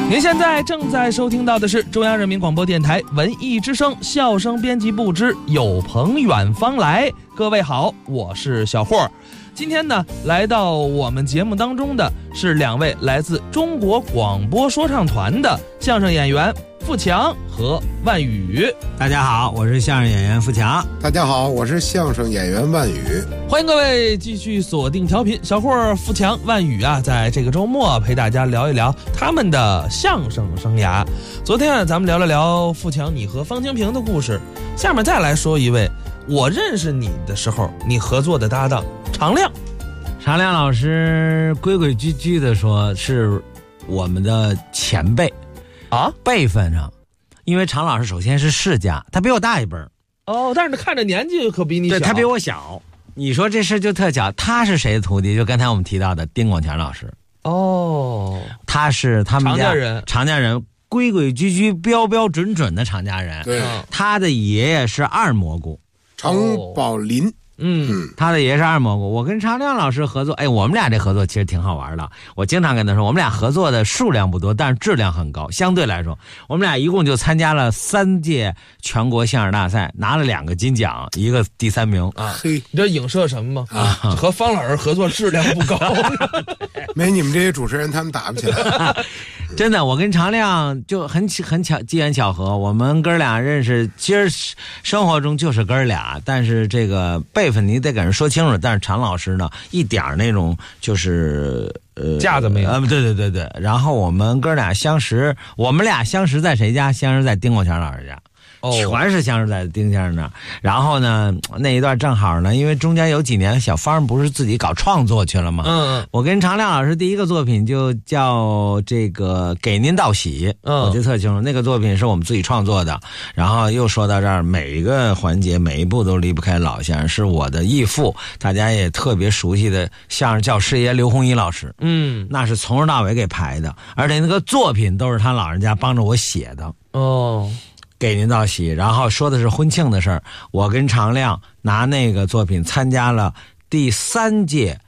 您现在正在收听到的是中央人民广播电台文艺之声笑声编辑部之有朋远方来。各位好，我是小霍。今天呢，来到我们节目当中的是两位来自中国广播说唱团的相声演员富强和万宇。 大家好，我是相声演员富强。 大家好，我是相声演员万宇。 欢迎各位继续锁定调频，小霍、富强、万宇啊，在这个周末陪大家聊一聊他们的相声生涯。昨天啊，咱们聊了聊富强你和方清平的故事，下面再来说一位我认识你的时候你合作的搭档常亮。 常亮老师规规矩矩的说是我们的前辈啊， 辈分上，因为常老师首先是世家，他比我大一辈哦，但是看着年纪可比你小。 对，他比我小。你说这事就特巧，他是谁的徒弟？就刚才我们提到的丁广强老师。 哦， 他是他们家常家人，规规矩矩、标标准准的常家人。 对， 他的爷爷是二蘑菇常宝林。 他的爷爷是二蘑菇。我跟常亮老师合作，我们俩这合作其实挺好玩的。我经常跟他说，我们俩合作的数量不多，但是质量很高。相对来说，我们俩一共就参加了3届全国相声大赛，拿了2个金奖，1个第3名啊。嘿，你这影射什么吗？啊，和方老师合作质量不高， 没你们这些主持人他们打不起来。 真的，我跟常亮就很巧，机缘巧合，我们哥俩认识，其实生活中就是哥俩，但是这个辈分你得给人说清楚。但是常老师呢，一点那种就是架子没有。 对。然后我们哥俩相识，我们俩相识在谁家？相识在丁广强老师家。全是相识在丁先生那儿。然后呢，那一段正好呢，因为中间有几年小方不是自己搞创作去了吗？我跟常亮老师第一个作品就叫这个给您道喜。我就特清楚那个作品是我们自己创作的。然后又说到这儿，每一个环节每一步都离不开老相声，是我的义父，大家也特别熟悉的相声教师爷刘洪一老师。那是从头到尾给排的，而且那个作品都是他老人家帮着我写的。给您道喜，然后说的是婚庆的事儿。我跟常亮拿那个作品参加了第3届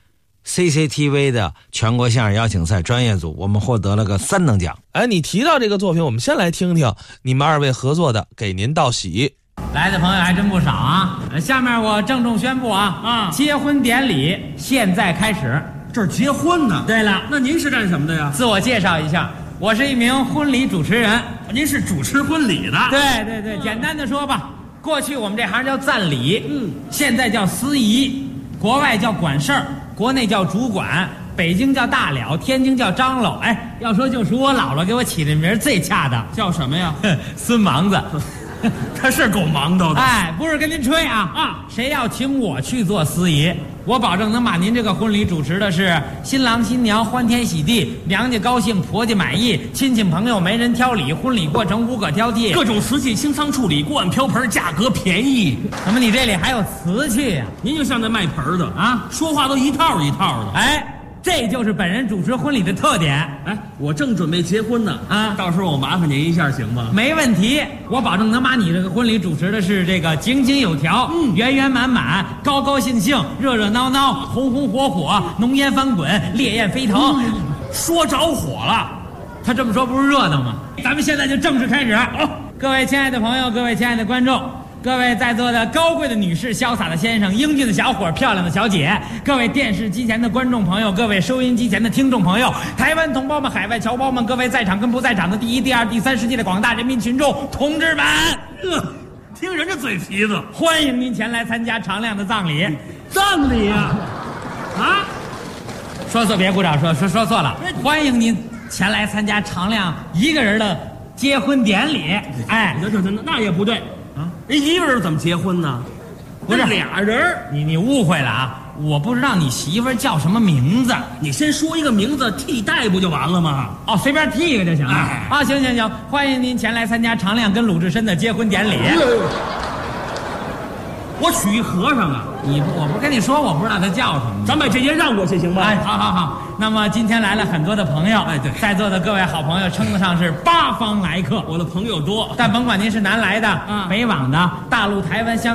CCTV 的全国相声邀请赛专业组，我们获得了个3等奖。 你提到这个作品，我们先来听听你们2位合作的《给您道喜》。 来的朋友还真不少啊！下面我郑重宣布结婚典礼现在开始。 这儿结婚呢？ 对了， 那您是干什么的呀？ 自我介绍一下，我是一名婚礼主持人。 您是主持婚礼的？ 对，简单的说吧，过去我们这行叫赞礼，现在叫司仪，国外叫管事儿，国内叫主管，北京叫大了，天津叫张喽。要说就属我姥姥给我起的名最恰当， 叫什么呀？ 孙忙子。 他是够忙叨的。 不是跟您吹谁要请我去做司仪，我保证能把您这个婚礼主持的是新郎新娘欢天喜地，娘家高兴，婆家满意，亲戚朋友没人挑理，婚礼过程无可挑剔， 各种瓷器清仓处理，锅碗瓢盆价格便宜。 怎么你这里还有瓷器呀？ 您就像那卖盆的说话都一套一套的。 这就是本人主持婚礼的特点。 我正准备结婚呢到时候我麻烦您一下行吗？ 没问题，我保证能把你这个婚礼主持的是这个井井有条，圆圆满满，高高兴兴，热热闹闹，红红火火，浓烟翻滚，烈焰飞腾。 说着火了， 他这么说不是热闹吗？咱们现在就正式开始。各位亲爱的朋友，各位亲爱的观众，各位在座的高贵的女士、潇洒的先生、英俊的小伙、漂亮的小姐，各位电视机前的观众朋友，各位收音机前的听众朋友，台湾同胞们、海外侨胞们，各位在场跟不在场的第1、第2、第3世界的广大人民群众同志们， 听人家嘴皮子， 欢迎您前来参加常亮的葬礼。 葬礼呀？ 说错别鼓掌，说错了，欢迎您前来参加常亮一个人的结婚典礼。 那也不对一个人怎么结婚呢？ 不是俩人。 你误会了我不知道你媳妇叫什么名字， 你先说一个名字替代不就完了吗？ 随便替一个就行了。行，欢迎您前来参加常亮跟鲁智深的结婚典礼。 我娶一和尚我不跟你说，我不知道他叫什么。 咱把这些让过去行吗？ 好。那么今天来了很多的朋友， 对， 在座的各位好朋友称得上是8方来客。 我的朋友多， 但甭管您是南来的、北往的、大陆、台湾、香